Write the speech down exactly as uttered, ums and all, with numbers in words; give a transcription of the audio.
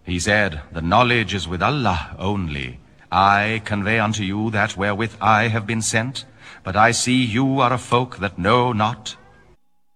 He said, The knowledge is with Allah only. I convey unto you that wherewith I have been sent, but I see you are a folk that know not.